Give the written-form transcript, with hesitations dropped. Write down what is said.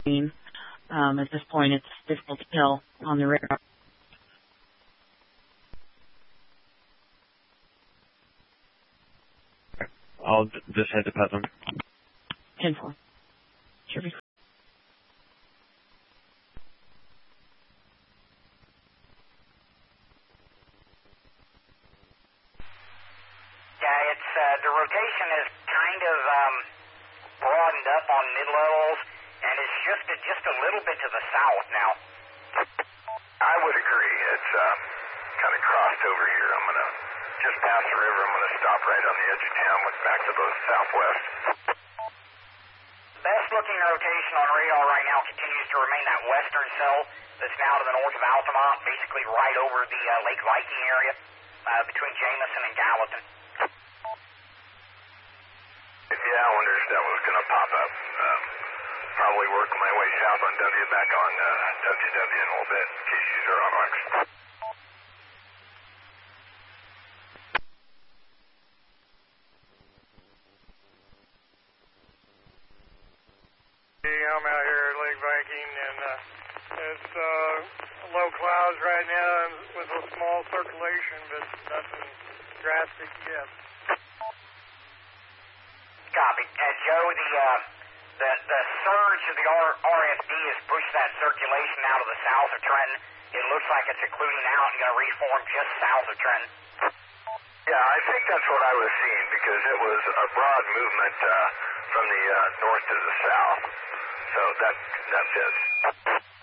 At this point, it's difficult to tell on the radar. I'll just head to Putnam. 10-4. Sure. The rotation is kind of broadened up on mid-levels, and it's shifted just a little bit to the south now. I would agree. It's kind of crossed over here. I'm going to just pass the river. I'm going to stop right on the edge of town, look back to the southwest. Best looking rotation on radar right now continues to remain that western cell that's now to the north of Altamont, basically right over the Lake Viking area between Jameson and Gallatin. Yeah, I wondered if that was going to pop up. Probably work my way south on W, back on WW in a little bit, in case you are on X. I'm out here at Lake Viking, and it's low clouds right now and with a small circulation, but nothing drastic yet. Copy. Joe, the surge of the RFD has pushed that circulation out of the south of Trenton. It looks like it's occluding out and going to reform just south of Trenton. Yeah, I think that's what I was seeing, because it was a broad movement from the north to the south. So that's it.